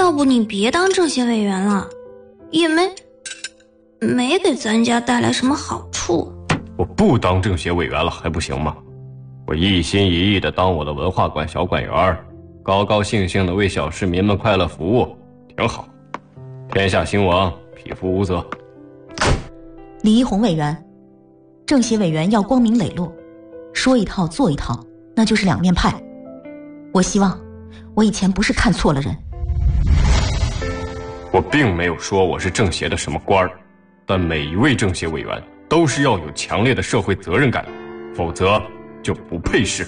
要不你别当政协委员了，也没给咱家带来什么好处。 我不当政协委员了还不行吗？我一心一意地当我的文化馆小馆员，高高兴兴地为小市民们快乐服务，挺好。天下兴亡，匹夫无责。 李一红委员，政协委员要光明磊落，说一套做一套，那就是两面派。我希望我以前不是看错了人。 我并没有说我是政协的什么官儿，但每一位政协委员都是要有强烈的社会责任感，否则就不配是。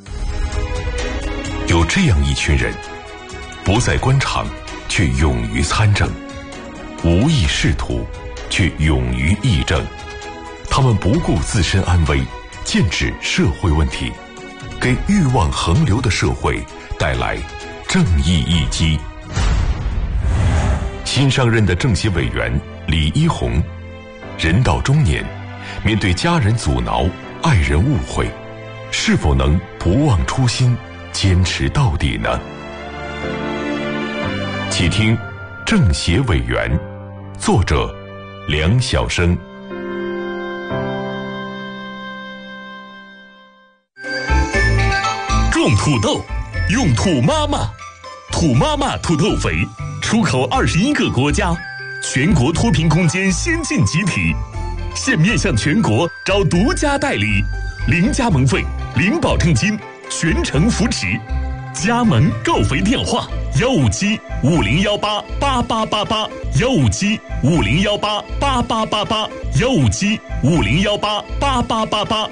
有这样一群人，不在官场却勇于参政，无意仕途却勇于议政，他们不顾自身安危，剑指社会问题，给欲望横流的社会带来正义一击。新上任的政协委员李一红，人到中年，面对家人阻挠、爱人误会，是否能不忘初心，坚持到底呢？请听《政协委员》，作者梁晓声。 种土豆，用土妈妈，土妈妈土豆肥，出口21个国家，全国脱贫攻坚先进集体，现面向全国招独家代理，零加盟费，零保证金，全程扶持。加盟购肥电话：157-5018-8888，157-5018-8888，157-5018-8888。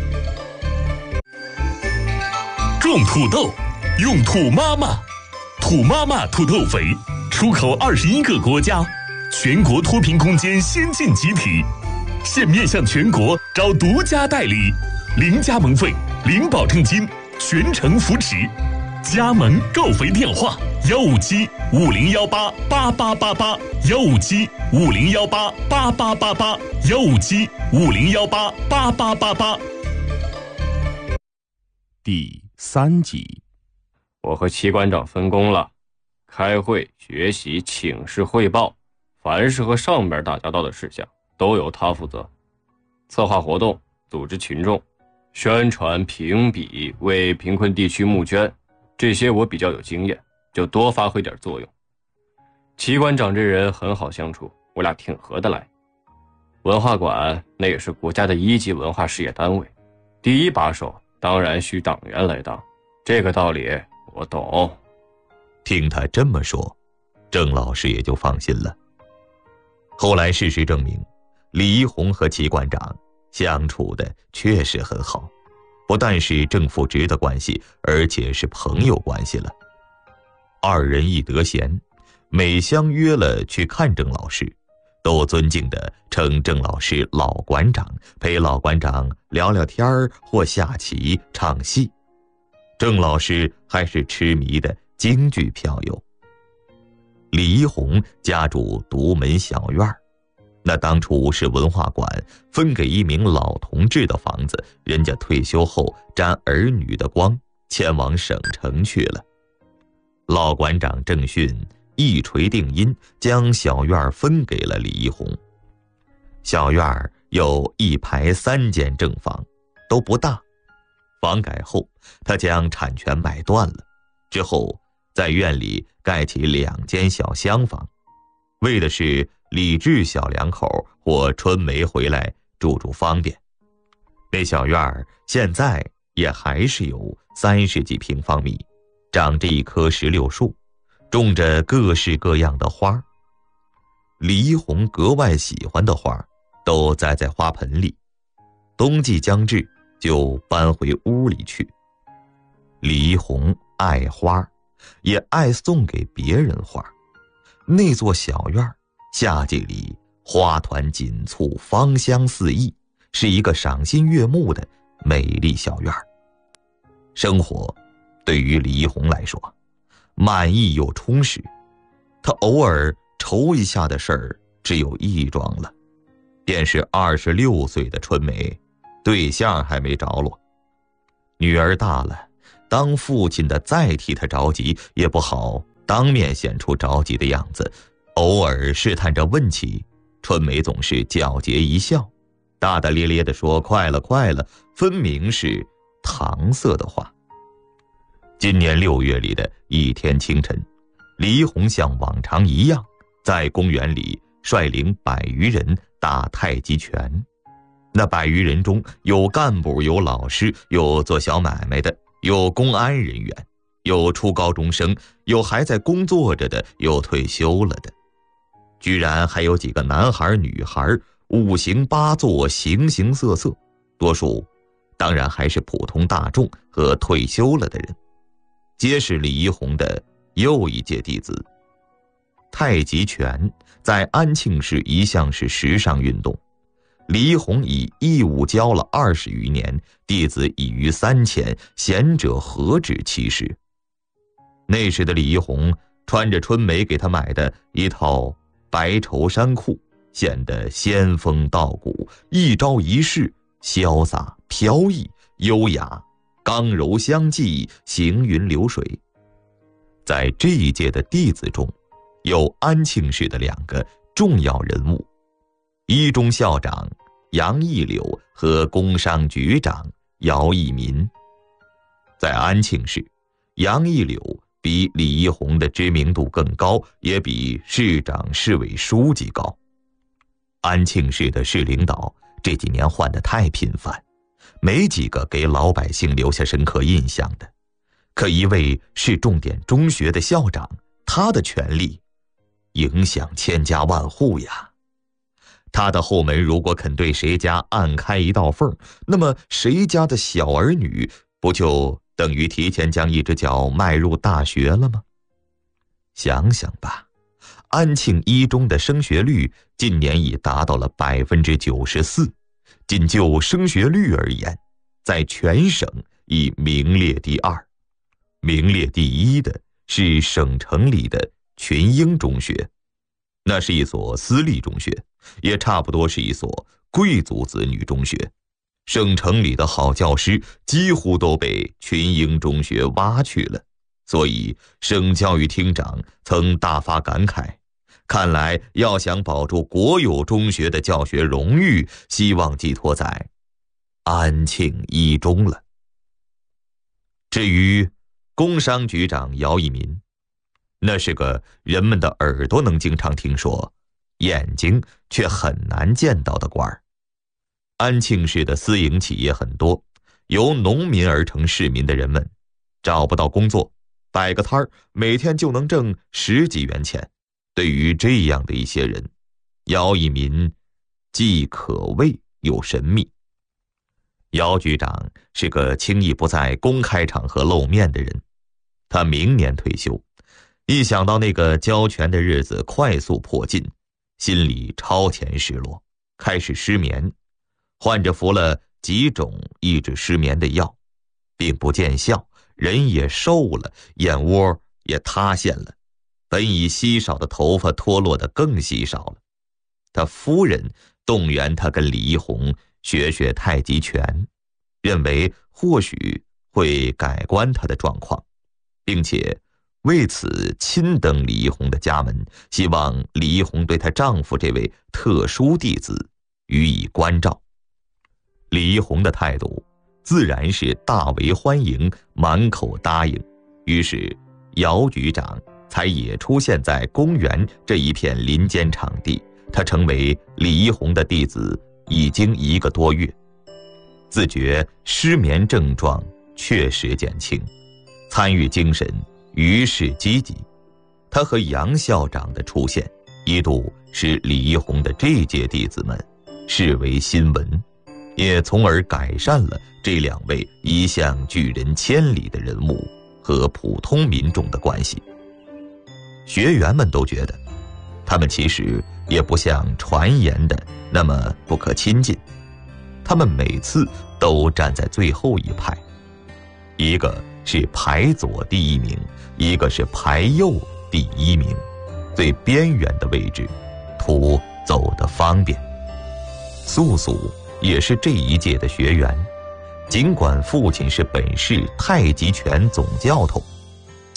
种土豆，用土妈妈，土妈妈土豆肥，出口21个国家，全国脱贫攻坚先进集体，现面向全国招独家代理，零加盟费，零保证金，全程扶持。加盟购肥电话：157-5018-8888，157-5018-8888，157-5018-8888。 第3集， 我和齐馆长分工了，开会、学习、请示、汇报，凡是和上边打交道的事项都由他负责。策划活动，组织群众，宣传、评比，为贫困地区募捐，这些我比较有经验，就多发挥点作用。齐馆长这人很好相处，我俩挺合得来。文化馆那也是国家的1级文化事业单位，第一把手当然需党员来当，这个道理我懂。 听他这么说，郑老师也就放心了。后来事实证明，李一红和齐馆长相处的确实很好，不但是正副职的关系，而且是朋友关系了。二人一得闲，每相约了去看郑老师，都尊敬地称郑老师老馆长，陪老馆长聊聊天或下棋唱戏。郑老师还是痴迷的京剧票友。李一红家住独门小院，那当初是文化馆分给一名老同志的房子，人家退休后沾儿女的光，迁往省城去了。老馆长郑训一锤定音，将小院分给了李一红。小院有1排3间正房，都不大。房改后，他将产权买断了，之后在院里盖起2间小厢房，为的是李治小两口或春梅回来住方便。那小院现在也还是有30几平方米，长着一棵石榴树，种着各式各样的花。李一红格外喜欢的花都栽在花盆里，冬季将至就搬回屋里去。李一红爱花，也爱送给别人花。那座小院夏季里花团锦簇，芳香四溢，是一个赏心悦目的美丽小院。生活对于李一红来说满意又充实，他偶尔愁一下的事儿只有一桩了，便是26岁的春梅，对象还没着落。女儿大了，当父亲的再替他着急也不好当面显出着急的样子，偶尔试探着问起，春梅总是皎洁一笑，大大咧咧地说快了快了，分明是搪塞的话。今年6月里的一天清晨，李一红像往常一样在公园里率领100余人打太极拳。那100余人中有干部，有老师，有做小买卖的，有公安人员，有初高中生，有还在工作着的，有退休了的，居然还有几个男孩女孩，5行8作，形形色色，多数当然还是普通大众和退休了的人，皆是李一红的又一届弟子。太极拳在安庆市一向是时尚运动，李一红以义务教了20余年，弟子已逾3000，贤者何止70。那时的李一红穿着春梅给他买的一套白绸衫裤，显得仙风道骨，一招一式潇洒飘逸优雅，刚柔相济，行云流水。在这一届的弟子中，有安庆市的2个重要人物，一中校长杨义柳和工商局长姚义民。在安庆市，杨义柳比李一红的知名度更高，也比市长市委书记高。安庆市的市领导这几年换得太频繁，没几个给老百姓留下深刻印象的。可一位市重点中学的校长，他的权力影响千家万户呀。他的后门如果肯对谁家暗开一道缝，那么谁家的小儿女不就等于提前将一只脚迈入大学了吗？想想吧，安庆一中的升学率近年已达到了94%，仅就升学率而言，在全省已名列第2，名列第1的是省城里的群英中学，那是一所私立中学，也差不多是一所贵族子女中学。省城里的好教师几乎都被群英中学挖去了，所以省教育厅长曾大发感慨，看来要想保住国有中学的教学荣誉，希望寄托在安庆一中了。至于工商局长姚义民，那是个人们的耳朵能经常听说，眼睛却很难见到的官儿。安庆市的私营企业很多，由农民而成市民的人们找不到工作，摆个摊儿，每天就能挣10几元钱。对于这样的一些人，姚义民既可畏又神秘。姚局长是个轻易不在公开场合露面的人，他明年退休，一想到那个交权的日子快速迫近，心里超前失落，开始失眠。患者服了几种抑制失眠的药，并不见效，人也瘦了，眼窝也塌陷了，本已稀少的头发脱落得更稀少了。他夫人动员他跟李一红学学太极拳，认为或许会改观他的状况，并且为此亲登李一红的家门，希望李一红对她丈夫这位特殊弟子予以关照。李一红的态度自然是大为欢迎，满口答应。于是姚局长才也出现在公园这一片林间场地。他成为李一红的弟子已经1个多月，自觉失眠症状确实减轻，参与精神于是积极。他和杨校长的出现一度使李一红的这届弟子们视为新闻，也从而改善了这2位一向拒人千里的人物和普通民众的关系。学员们都觉得他们其实也不像传言的那么不可亲近，他们每次都站在最后一排，一个是排左第1名，一个是排右第1名，最边缘的位置图走得方便。素素也是这一届的学员，尽管父亲是本市太极拳总教头，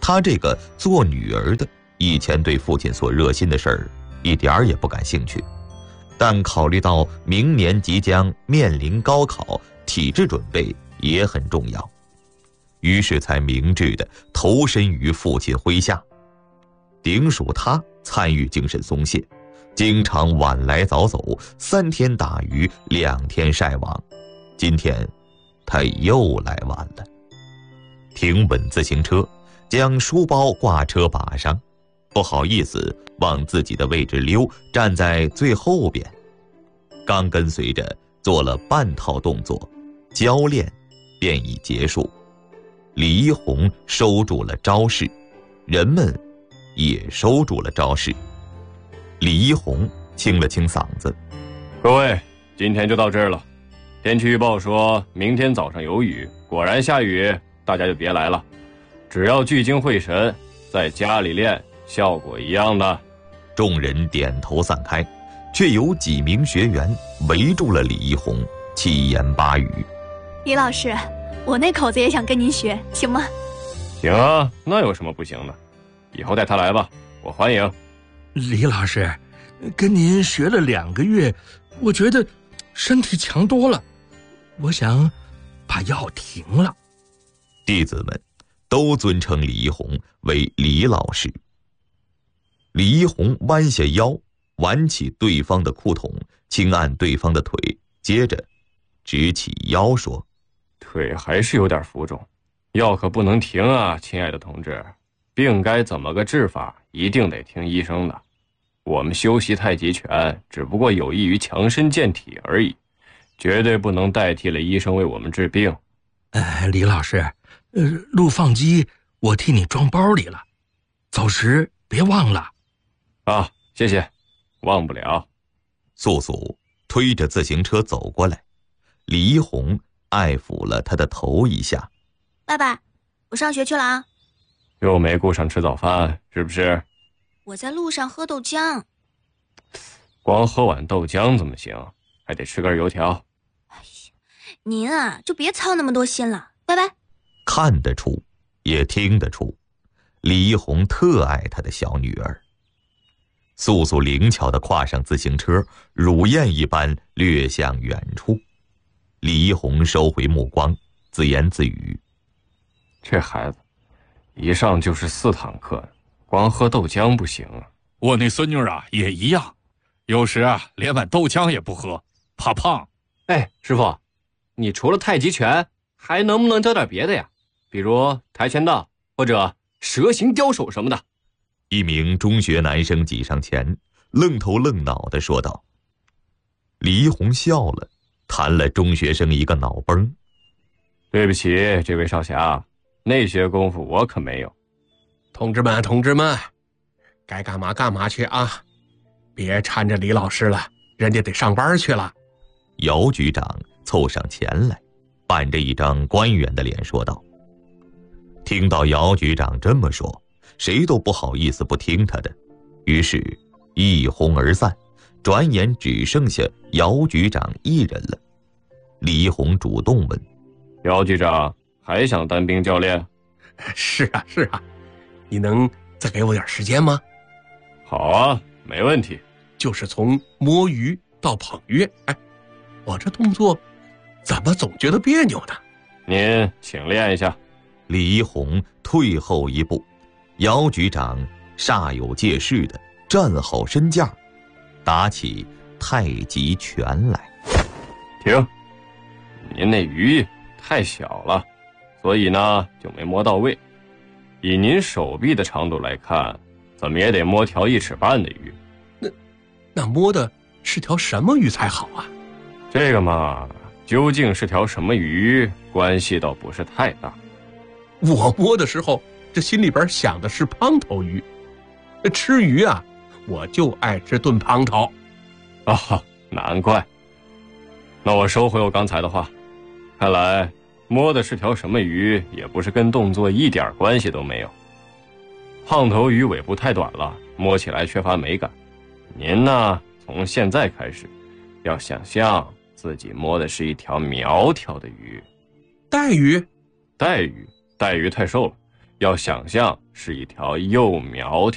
她这个做女儿的，以前对父亲所热心的事儿一点儿也不感兴趣，但考虑到明年即将面临高考，体制准备也很重要，于是才明智地投身于父亲麾下。顶属他参与精神松懈，经常晚来早走，3天打鱼2天晒网。今天他又来晚了。停稳自行车，将书包挂车把上，不好意思往自己的位置溜，站在最后边。刚跟随着做了半套动作，交练便已结束。李一红收住了招式，人们也收住了招式。李一红清了清嗓子：“ 各位，今天就到这儿了。天气预报说明天早上有雨，果然下雨，大家就别来了。只要聚精会神，在家里练，效果一样的。” 众人点头散开，却有几名学员围住了李一红，七言八语：“ 李老师，我那口子也想跟您学，行吗？”“ 行啊，那有什么不行的？以后带他来吧，我欢迎。”“ 李老师，跟您学了2个月，我觉得身体强多了，我想把药停了。” 弟子们都尊称李一红为李老师。李一红弯下腰，挽起对方的裤筒，轻按对方的腿，接着直起腰说：“ 腿还是有点浮肿，药可不能停啊，亲爱的同志。病该怎么个治法，一定得听医生的。我们修习太极拳，只不过有益于强身健体而已，绝对不能代替了医生为我们治病。”“ 李老师，录放机我替你装包里了，走时别忘了。”“ 啊，谢谢，忘不了。” 素素推着自行车走过来，李一红爱抚了他的头一下：“ 爸爸，我上学去了啊。”“ 又没顾上吃早饭，是不是？”“ 我在路上喝豆浆。”“ 光喝碗豆浆怎么行？还得吃根油条。”“ 哎呀，您啊，就别操那么多心了，拜拜。” 看得出，也听得出，李一红特爱他的小女儿。素素灵巧地跨上自行车，乳燕一般掠向远处。李一红收回目光，自言自语：“ 这孩子一上就是4堂课，光喝豆浆不行啊。 我那孙女啊也一样，有时啊连碗豆浆也不喝，怕胖。”“ 哎，师傅，你除了太极拳，还能不能教点别的呀？比如跆拳道或者蛇形刁手什么的。” 一名中学男生挤上前，愣头愣脑地说道。李一红笑了，弹了中学生一个脑崩：“ 对不起，这位少侠，那些功夫我可没有。”“ 同志们，该干嘛干嘛去啊，别缠着李老师了，人家得上班去了。” 姚局长凑上前来，板着一张官员的脸说道。听到姚局长这么说，谁都不好意思不听他的，于是一哄而散，转眼只剩下姚局长一人了。李一红主动问：“ 姚局长还想当兵教练？”“ 是啊，你能再给我点时间吗？”“ 好啊，没问题。”“ 就是从摸鱼到捧月，我这动作怎么总觉得别扭呢？”“ 您请练一下。” 李一红退后一步，姚局长煞有介事地站好身价，打起太极拳来。 “停！您那鱼太小了，所以呢就没摸到位。以您手臂的长度来看，怎么也得摸条1尺半的鱼。”“ 那摸的是条什么鱼才好啊？”“ 这个嘛，究竟是条什么鱼，关系倒不是太大。 我摸的时候，这心里边想的是胖头鱼。吃鱼啊，我就爱吃炖胖头。”“ 啊，难怪。那我收回我刚才的话，看来摸的是条什么鱼，也不是跟动作一点关系都没有。胖头鱼尾部太短了，摸起来缺乏美感。您呢，从现在开始，要想象自己摸的是一条苗条的鱼。”“ 带鱼？”“ 带鱼太瘦了， 要想象是一条幼苗条。